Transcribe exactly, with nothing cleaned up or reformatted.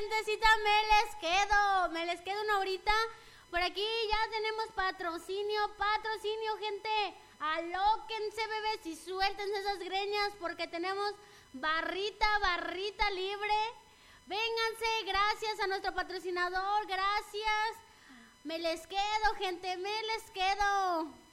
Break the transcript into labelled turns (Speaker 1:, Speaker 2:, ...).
Speaker 1: gentecita, me les quedo, me les quedo una horita. Por aquí ya tenemos patrocinio, patrocinio, gente. Alóquense, bebés, y suéltense esas greñas porque tenemos barrita, barrita libre. Vénganse, gracias a nuestro patrocinador, gracias. Me les quedo, gente, me les quedo.